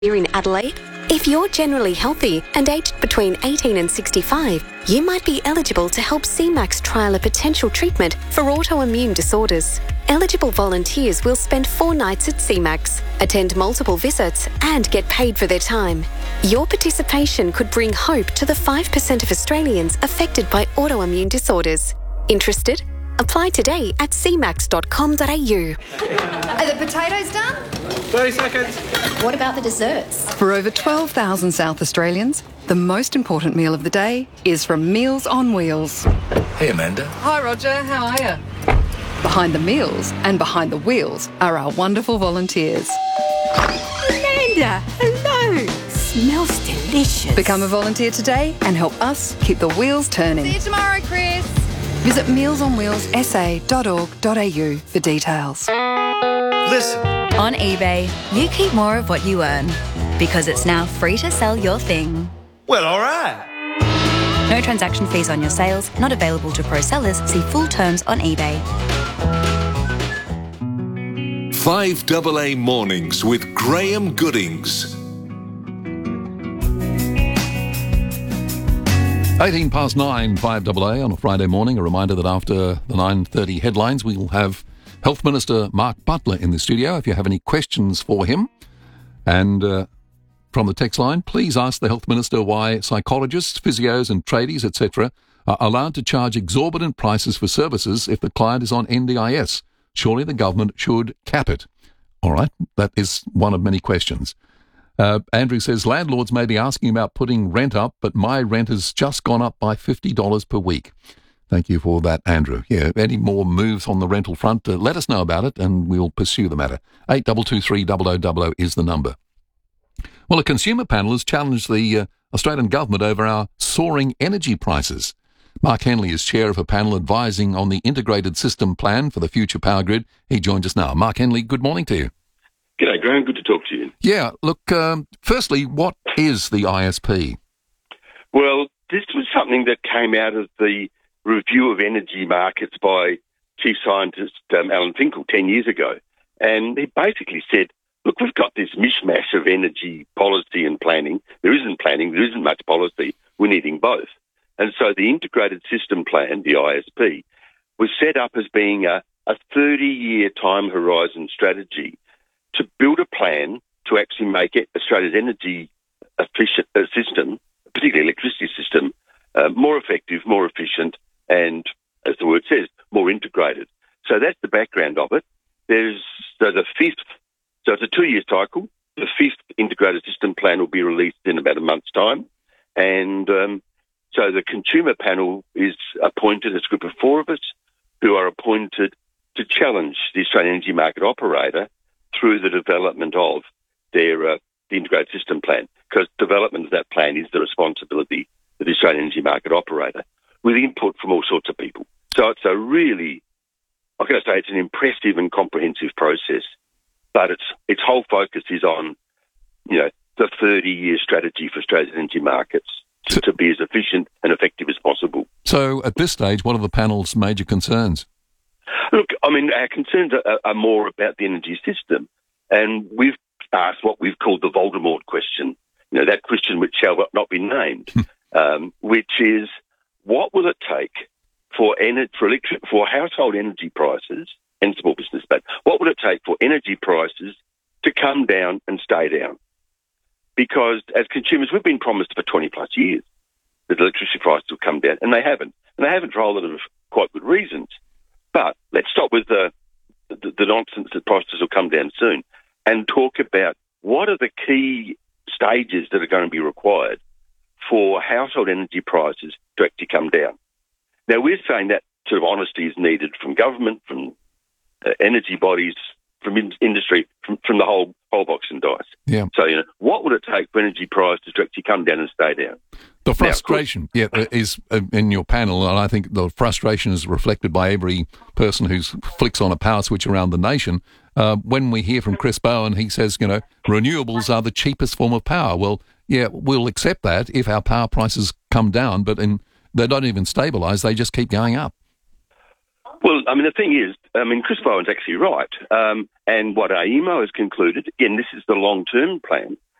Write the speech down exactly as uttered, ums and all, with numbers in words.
Here in Adelaide, if you're generally healthy and aged between eighteen and sixty-five, you might be eligible to help C MAX trial a potential treatment for autoimmune disorders. Eligible volunteers will spend four nights at C MAX, attend multiple visits and get paid for their time. Your participation could bring hope to the five percent of Australians affected by autoimmune disorders. Interested? Apply today at c max dot com dot a u. Are the potatoes done? thirty seconds. What about the desserts? For over twelve thousand South Australians, the most important meal of the day is from Meals on Wheels. Hey, Amanda. Hi, Roger. How are you? Behind the meals and behind the wheels are our wonderful volunteers. Amanda, hello. Smells delicious. Become a volunteer today and help us keep the wheels turning. See you tomorrow, Chris. Visit meals on wheels s a dot org dot a u for details. Listen. On eBay, you keep more of what you earn because it's now free to sell your thing. Well, all right. No transaction fees on your sales, not available to pro sellers. See full terms on eBay. five A A Mornings with Graham Goodings. eighteen past nine, five A A on a Friday morning. A reminder that after the nine thirty headlines, we will have Health Minister Mark Butler in the studio. If you have any questions for him, and uh, from the text line, please ask the Health Minister why psychologists, physios and tradies, et cetera are allowed to charge exorbitant prices for services if the client is on N D I S. Surely the government should cap it. All right, that is one of many questions. Uh, Andrew says, landlords may be asking about putting rent up, but my rent has just gone up by fifty dollars per week. Thank you for that, Andrew. Yeah, any more moves on the rental front, uh, let us know about it and we'll pursue the matter. eight two two three zero zero zero zero is the number. Well, a consumer panel has challenged the uh, Australian government over our soaring energy prices. Mark Henley is chair of a panel advising on the integrated system plan for the future power grid. He joins us now. Mark Henley, good morning to you. G'day, Graham. Good to talk to you. Yeah, look, um, firstly, what is the I S P? Well, this was something that came out of the review of energy markets by Chief Scientist um, Alan Finkel ten years ago. And he basically said, look, we've got this mishmash of energy policy and planning. There isn't planning, there isn't much policy. We're needing both. And so the Integrated System Plan, the I S P, was set up as being a, a thirty-year time horizon strategy to build a plan to actually make it Australia's energy efficient uh, system, particularly electricity system, uh, more effective, more efficient, and, as the word says, more integrated. So that's the background of it. There's so the fifth, so it's a two-year cycle. The fifth integrated system plan will be released in about a month's time. And um, so the consumer panel is appointed, it's a group of four of us who are appointed to challenge the Australian energy market operator through the development of their uh, the integrated system plan, because development of that plan is the responsibility of the Australian energy market operator, with input from all sorts of people. So it's a really, I'm going to say it's an impressive and comprehensive process, but its its whole focus is on, you know, the thirty-year strategy for Australia's energy markets to, to be as efficient and effective as possible. So at this stage, what are the panel's major concerns? Look, I mean, our concerns are, are more about the energy system, and we've asked what we've called the Voldemort question, you know, that question which shall not be named, um, which is, what will it take for ener- for, electric- for household energy prices and small business, but what will it take for energy prices to come down and stay down? Because as consumers, we've been promised for twenty plus years that electricity prices will come down, and they haven't. And they haven't for a whole lot of quite good reasons. But let's stop with the, the, the nonsense that prices will come down soon and talk about what are the key stages that are going to be required for household energy prices to actually come down. Now, we're saying that sort of honesty is needed from government, from uh, energy bodies, from in- industry, from, from the whole whole box and dice. Yeah. So, you know, what would it take for energy prices to actually come down and stay down? The frustration, now, yeah, is uh, in your panel, and I think the frustration is reflected by every person who flicks on a power switch around the nation. Uh, when we hear from Chris Bowen, he says, you know, renewables are the cheapest form of power. Well, yeah, we'll accept that if our power prices come down, but in, they don't even stabilise, they just keep going up. Well, I mean, the thing is, I mean, Chris Bowen's actually right. Um, and what A E M O has concluded, again, this is the long-term plan,